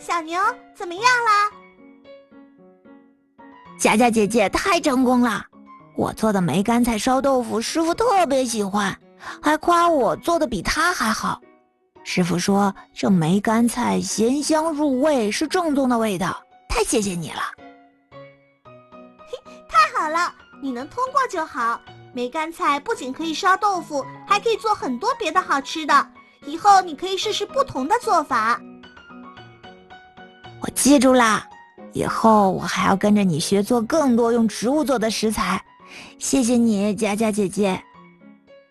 小牛怎么样啦？ 佳佳姐姐太成功了，我做的梅干菜烧豆腐师傅特别喜欢，还夸我做的比他还好。师傅说这梅干菜咸香入味，是正宗的味道，太谢谢你了。 太好了，你能通过就好。梅干菜不仅可以烧豆腐，还可以做很多别的好吃的，以后你可以试试不同的做法。 我记住啦，以后我还要跟着你学做更多用植物做的食材。谢谢你，佳佳姐姐。